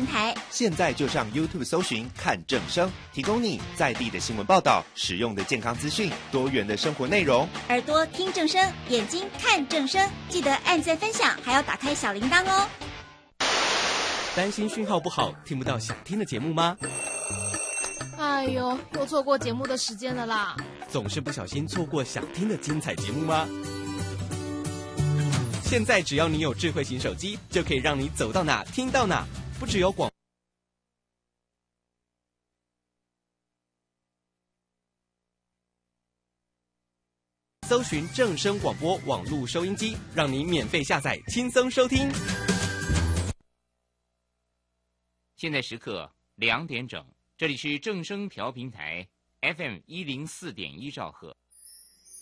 台。 现在就上 YouTube 搜寻看正声，提供你在地的新闻报道、实用的健康资讯、多元的生活内容。 耳朵听正声，眼睛看正声，记得按赞分享，还要打开小铃铛哦。 担心讯号不好，听不到想听的节目吗？ 哎呦，又错过节目的时间了啦！ 总是不小心错过想听的精彩节目吗？现在只要你有智慧型手机，就可以让你走到哪听到哪，不只有广。搜寻正声广播网络收音机，让你免费下载，轻松收听。 现在时刻2点整，这里是正声调频台 FM104.1兆赫。